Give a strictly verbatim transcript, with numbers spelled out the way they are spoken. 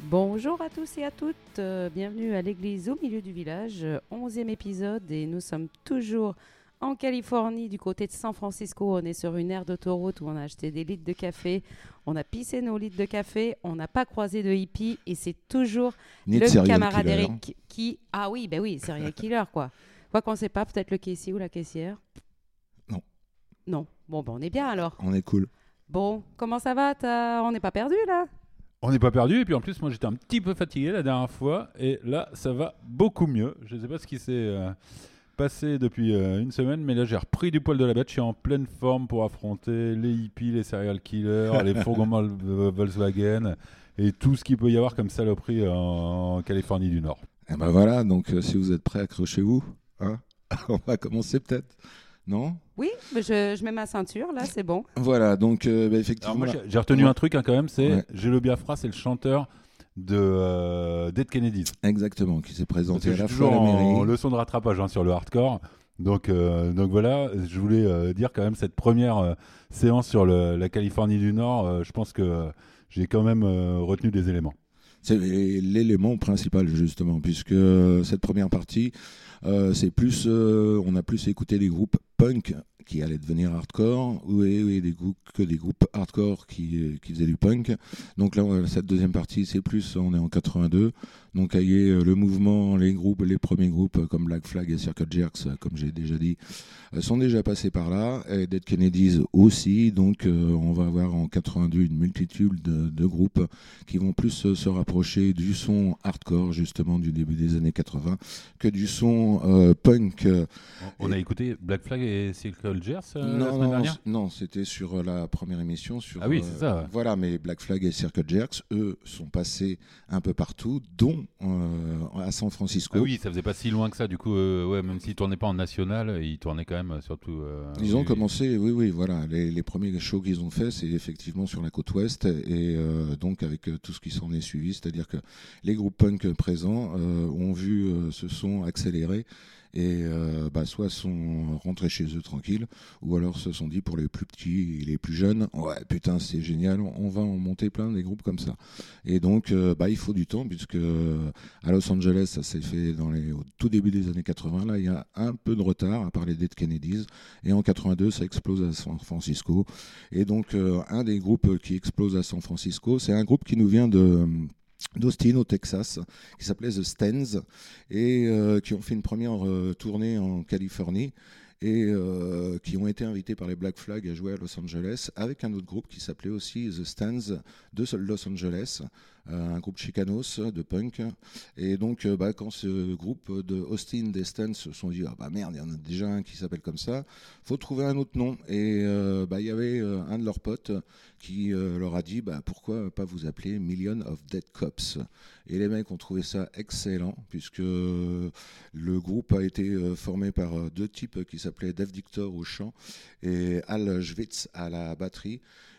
Bonjour à tous et à toutes, euh, bienvenue à l'église au milieu du village, euh, onzième épisode et nous sommes toujours en Californie du côté de San Francisco. On est sur une aire d'autoroute où on a acheté des litres de café, on a pissé nos litres de café, on n'a pas croisé de hippie et c'est toujours Ni de le serial camarade killer. Eric qui... Ah oui, ben oui, serial killer quoi. Quoi qu'on ne sait pas, peut-être le caissier ou la caissière. Non, Non, bon ben on est bien alors. on est cool. Bon, comment ça va t'as- On n'est pas perdu là? On n'est pas perdu, et puis en plus, moi j'étais un petit peu fatigué la dernière fois, et là ça va beaucoup mieux. Je ne sais pas ce qui s'est euh, passé depuis euh, une semaine, mais là j'ai repris du poil de la bête. Je suis en pleine forme pour affronter les hippies, les serial killers, les fourgons Vol- Volkswagen, et tout ce qu'il peut y avoir comme saloperie en, en Californie du Nord. Et ben voilà, donc euh, si vous êtes prêts, accrochez-vous. Hein. On va commencer peut-être. Non. Oui, ben je, je mets ma ceinture là, c'est bon. Voilà, donc euh, bah, Alors effectivement. moi j'ai j'ai retenu Ouais. un truc hein, quand même, c'est Ouais. Gelo Biafra, c'est le chanteur de euh, Dead Kennedys. Exactement, qui s'est Parce présenté que à je la suis fois à toujours la en mairie. leçon de rattrapage hein, sur le hardcore. Donc, euh, donc voilà, je voulais euh, dire quand même cette première euh, séance sur le- la Californie du Nord, euh, je pense que euh, j'ai quand même euh, retenu des éléments. C'est l'élément principal justement, puisque euh, cette première partie, euh, c'est plus, euh, on a plus écouté des groupes punk qui allaient devenir hardcore, ou et, et des groupes que des groupes hardcore qui, qui faisaient du punk. Donc là, euh, cette deuxième partie, c'est plus, on est en quatre-vingt-deux. Donc il y a le mouvement, les groupes, les premiers groupes euh, comme Black Flag et Circle Jerks, euh, comme j'ai déjà dit, euh, sont déjà passés par là. Et Dead Kennedys aussi. Donc euh, on va avoir en quatre-vingt-deux une multitude de, de groupes qui vont plus euh, se rapprocher du son hardcore justement du début des années quatre-vingts que du son euh, punk. euh, On, on a Et- écouté Black Flag et Circle Jerks euh, la non, semaine non, dernière c- non, c'était sur euh, la première émission. Sur, Ah oui, euh, c'est ça, ouais. Voilà, mais Black Flag et Circle Jerks, eux, sont passés un peu partout, dont euh, à San Francisco. Ah oui, ça faisait pas si loin que ça, du coup, euh, ouais, même s'ils tournaient pas en national, ils tournaient quand même euh, surtout. euh, Ils oui, ont oui. commencé, oui, oui, voilà. Les, les premiers shows qu'ils ont fait, c'est effectivement sur la côte ouest, et euh, donc avec euh, tout ce qui s'en est suivi, c'est-à-dire que les groupes punk présents euh, ont vu euh, ce son accélérer et euh, bah, soit sont rentrés chez eux tranquilles, ou alors se sont dit pour les plus petits et les plus jeunes, ouais, putain, c'est génial, on va en monter plein des groupes comme ça. Et donc, euh, bah, il faut du temps, puisque euh, à Los Angeles, ça s'est fait dans les, au tout début des années quatre-vingts. Là, il y a un peu de retard, à part les Dead Kennedys. Et en quatre-vingt-deux, ça explose à San Francisco. Et donc, euh, un des groupes qui explose à San Francisco, c'est un groupe qui nous vient de d'Austin au Texas, qui s'appelait The Stands, et euh, qui ont fait une première euh, tournée en Californie, et euh, qui ont été invités par les Black Flag à jouer à Los Angeles, avec un autre groupe qui s'appelait aussi The Stands de Los Angeles, euh, un groupe chicanos de punk. Et donc, euh, bah, quand ce groupe de Austin des Stands se sont dit, ah bah merde, il y en a déjà un qui s'appelle comme ça, faut trouver un autre nom. Et euh, bah, il y avait euh, un de leurs potes qui euh, leur a dit, bah, pourquoi pas vous appeler Million of Dead Cops. Et les mecs ont trouvé ça excellent, puisque euh, le groupe a été euh, formé par euh, deux types qui s'appelaient Dave Dictor au chant et Al Schwitz à la batterie.